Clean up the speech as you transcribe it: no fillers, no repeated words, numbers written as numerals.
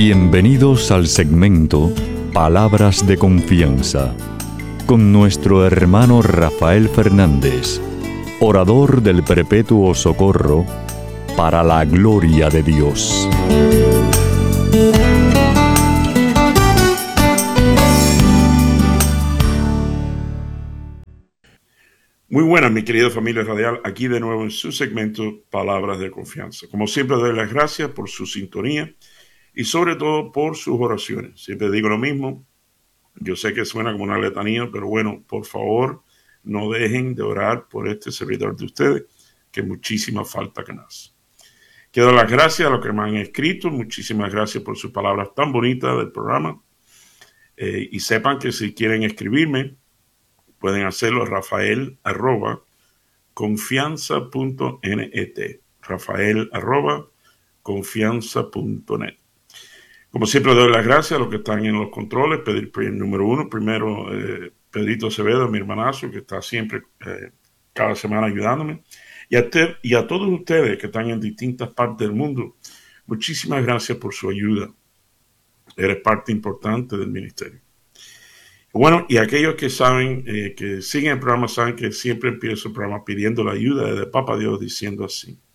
Bienvenidos al segmento Palabras de Confianza, con nuestro hermano Rafael Fernández, orador del Perpetuo Socorro, para la gloria de Dios. Muy buenas, mi querida familia radial, aquí de nuevo en su segmento Palabras de Confianza. Como siempre, doy las gracias por su sintonía y sobre todo por sus oraciones. Siempre digo lo mismo, yo sé que suena como una letanía, pero bueno, por favor, no dejen de orar por este servidor de ustedes, que muchísima falta que nos. Quiero dar las gracias a los que me han escrito, muchísimas gracias por sus palabras tan bonitas del programa. Y sepan que si quieren escribirme, pueden hacerlo a rafael@confianza.net. rafael@confianza.net. Como siempre, doy las gracias a los que están en los controles. Número uno, primero, Pedrito Acevedo, mi hermanazo, que está siempre, cada semana ayudándome. Y a todos ustedes que están en distintas partes del mundo, muchísimas gracias por su ayuda. Eres parte importante del ministerio. Bueno, y aquellos que saben, que siguen el programa, saben que siempre empiezo el programa pidiendo la ayuda de Papá Dios, diciendo así: